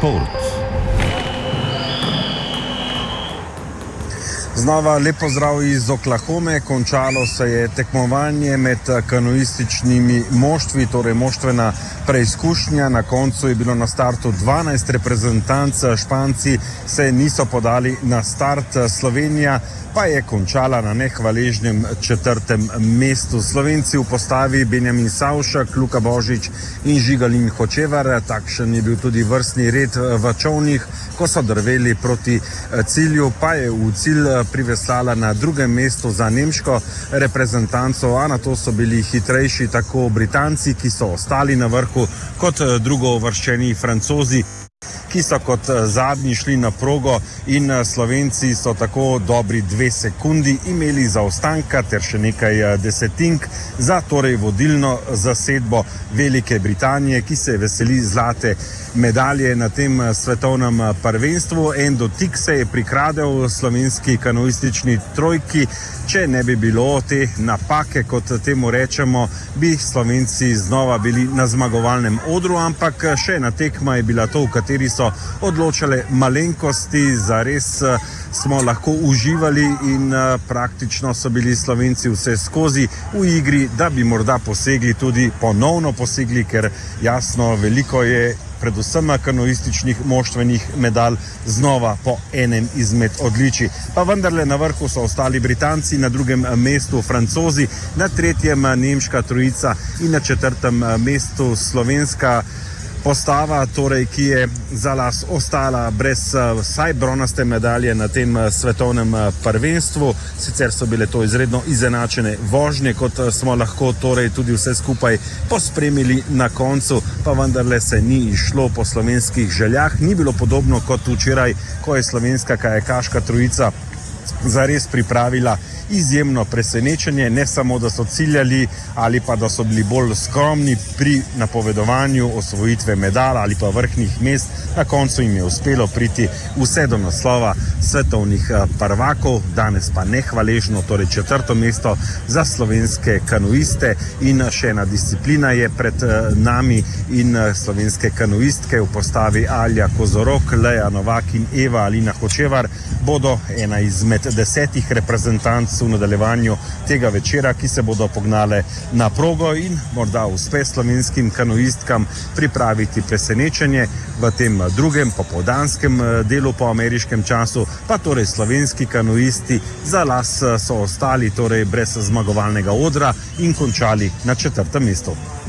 šport. Znova lep pozdrav iz Oklahome. Končalo se je tekmovanje med kanuističnimi moštvi, torej moštvena preizkušnja. Na koncu je bilo na startu 12 reprezentanc, Španci se niso podali na start, Slovenija pa je končala na nehvaležnem 4. mestu. Slovenci v postavi Benjamin Savšek, Luka Božič in Žigalin Hočevar. Takšen je bil tudi vrstni red v čolnih, ko so drveli proti cilju, pa je v cilj priveslala na 2. mestu za nemško reprezentanco, a na to so bili hitrejši tako Britanci, ki so ostali na vrhu, kot drugouvrščeni Francozi, ki so kot zadnji šli na progo, in Slovenci so tako dobri 2 sekundi imeli zaostanka ter še nekaj desetink za torej vodilno zasedbo Velike Britanije, ki se veseli zlate medalje na tem svetovnem prvenstvu. En dotik se je prikradel slovenski kanuistični trojki. Če ne bi bilo te napake, kot temu rečemo, bi Slovenci znova bili na zmagovalnem odru, ampak še ena tekma je bila to, v kateri so odločale malenkosti. Zares smo lahko uživali in praktično so bili Slovenci vse skozi v igri, da bi morda ponovno posegli, ker jasno veliko je predvsem kanuističnih moštvenih medalj znova po enem izmed odličij. Pa vendarle na vrhu so ostali Britanci, na 2. mestu Francozi, na 3. nemška trojica in na 4. mestu slovenska postava, torej, ki je za las ostala brez vsaj bronaste medalje na tem svetovnem prvenstvu. Sicer so bile to izredno izenačene vožnje, kot smo lahko torej tudi vse skupaj pospremili na koncu, pa vendarle se ni išlo po slovenskih željah. Ni bilo podobno kot včeraj, ko je slovenska kajakaška trojica zares pripravila izjemno presenečenje, ne samo, da so ciljali ali pa da so bili bolj skromni pri napovedovanju osvojitve medalj ali pa vrhnih mest. Na koncu jim je uspelo priti vse do naslova svetovnih prvakov, danes pa nehvaležno, torej 4. mesto za slovenske kanuiste. In še ena disciplina je pred nami in slovenske kanuistke v postavi Alja Kozorok, Leja Novak in Eva Alina Hočevar bodo ena izmed 10 reprezentanc v nadaljevanju tega večera, ki se bodo pognale na progo in morda uspe slovenskim kanuistkam pripraviti presenečenje v tem drugem popoldanskem delu po ameriškem času. Pa torej slovenski kanuisti za las so ostali torej brez zmagovalnega odra in končali na 4. mestu.